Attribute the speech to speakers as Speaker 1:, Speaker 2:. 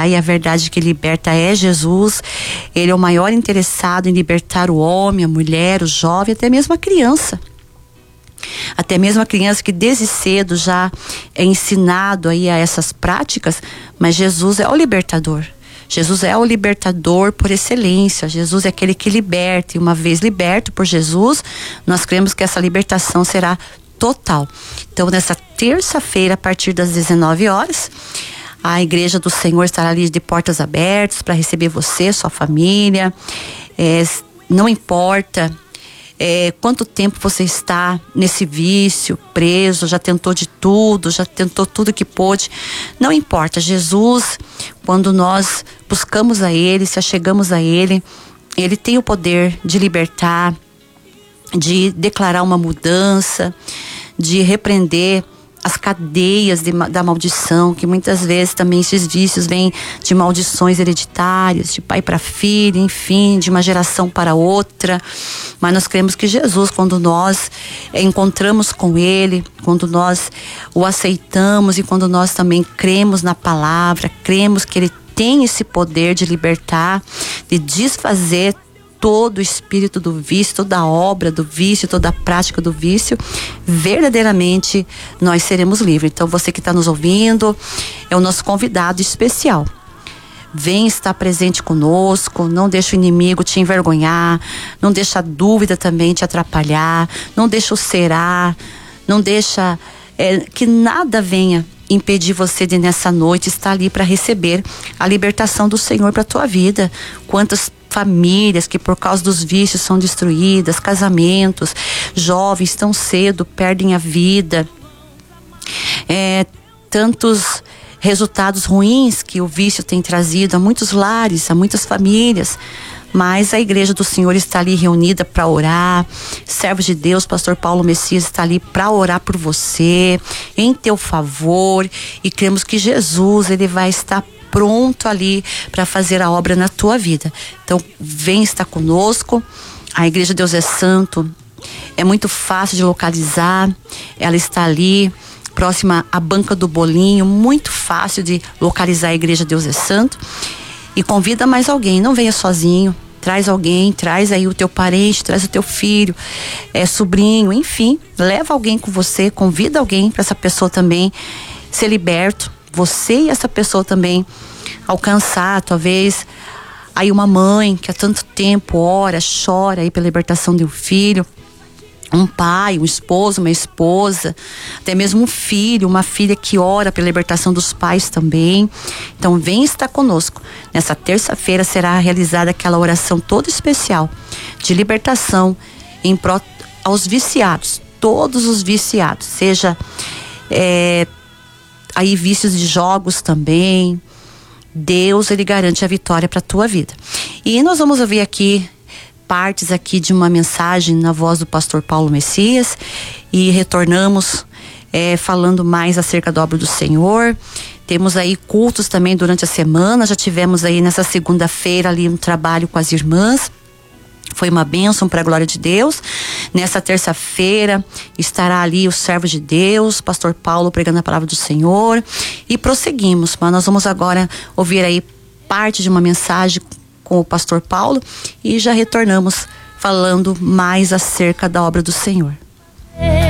Speaker 1: libertará, e a verdade que liberta é Jesus. Ele é o maior interessado em libertar o homem, a mulher, o jovem, até mesmo a criança. Até mesmo a criança que desde cedo já é ensinado aí a essas práticas, mas Jesus é o libertador. Jesus é o libertador por excelência. Jesus é aquele que liberta, e uma vez liberto por Jesus, nós cremos que essa libertação será total. Então, nessa terça-feira, a partir das 19 horas, a Igreja do Senhor estará ali de portas abertas para receber você, sua família. Não importa quanto tempo você está nesse vício, preso, já tentou de tudo, já tentou tudo que pôde. Não importa. Jesus, quando nós buscamos a Ele, se achegamos a Ele, Ele tem o poder de libertar, de declarar uma mudança, de repreender as cadeias da maldição, que muitas vezes também esses vícios vêm de maldições hereditárias, de pai para filho, enfim, de uma geração para outra. Mas nós cremos que Jesus, quando nós encontramos com Ele, quando nós o aceitamos e quando nós também cremos na palavra, cremos que Ele tem esse poder de libertar, de desfazer todo o espírito do vício, toda a obra do vício, toda a prática do vício, verdadeiramente nós seremos livres. Então, você que está nos ouvindo é o nosso convidado especial. Vem estar presente conosco, não deixa o inimigo te envergonhar, não deixa a dúvida também te atrapalhar, não deixa o será, não deixa que nada venha impedir você de nessa noite estar ali para receber a libertação do Senhor para a tua vida. Quantas famílias que por causa dos vícios são destruídas, casamentos, jovens tão cedo perdem a vida, tantos resultados ruins que o vício tem trazido a muitos lares, a muitas famílias. Mas a Igreja do Senhor está ali reunida para orar. Servos de Deus, pastor Paulo Messias está ali para orar por você, em teu favor, e cremos que Jesus, ele vai estar pronto ali para fazer a obra na tua vida. Então, vem estar conosco. A Igreja Deus é Santo é muito fácil de localizar. Ela está ali próxima à banca do bolinho, muito fácil de localizar a Igreja Deus é Santo. E convida mais alguém, não venha sozinho, traz alguém, traz aí o teu parente, traz o teu filho, sobrinho, enfim, leva alguém com você, convida alguém para essa pessoa também ser liberto, você e essa pessoa também alcançar, talvez aí uma mãe que há tanto tempo ora, chora aí pela libertação de um filho, um pai, um esposo, uma esposa, até mesmo um filho, uma filha que ora pela libertação dos pais também. Então vem estar conosco. Nessa terça-feira será realizada aquela oração toda especial de libertação em prol aos viciados, todos os viciados, seja aí vícios de jogos também. Deus, ele garante a vitória para a tua vida. E nós vamos ouvir aqui partes aqui de uma mensagem na voz do pastor Paulo Messias e retornamos falando mais acerca da obra do Senhor. Temos aí cultos também durante a semana, já tivemos aí nessa segunda-feira ali um trabalho com as irmãs, foi uma bênção para a glória de Deus. Nessa terça-feira estará ali o servo de Deus, pastor Paulo, pregando a palavra do Senhor, e prosseguimos, mas nós vamos agora ouvir aí parte de uma mensagem com o pastor Paulo e já retornamos falando mais acerca da obra do Senhor.